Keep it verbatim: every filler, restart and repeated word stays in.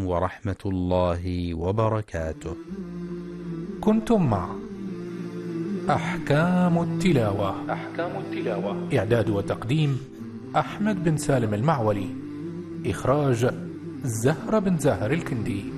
ورحمة الله وبركاته. كنتم مع أحكام التلاوة. أحكام التلاوة، إعداد وتقديم أحمد بن سالم المعولي، إخراج زهرة بن زاهر الكندي.